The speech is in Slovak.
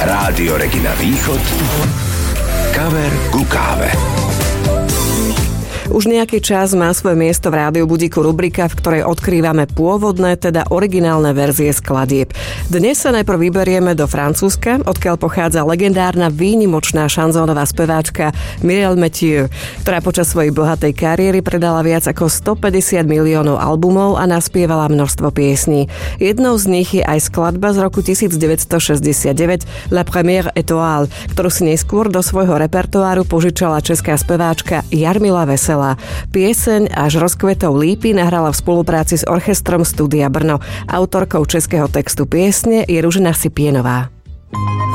Rádio Regina Východ. Kaver ku káve. Už nejaký čas má svoje miesto v Rádiu Budíku rubrika, v ktorej odkrývame pôvodné, teda originálne verzie skladieb. Dnes sa najprv vyberieme do Francúzska, odkiaľ pochádza legendárna výnimočná šanzónová speváčka Mireille Mathieu, ktorá počas svojej bohatej kariéry predala viac ako 150 miliónov albumov a naspievala množstvo piesní. Jednou z nich je aj skladba z roku 1969 La Première Étoile, ktorú si neskôr do svojho repertoáru požičala česká speváčka Jarmila Veselá. Pieseň Až rozkvetov lípy nahrala v spolupráci s orchestrom Studia Brno. Autorkou českého textu piesne je Ružena Sipienová.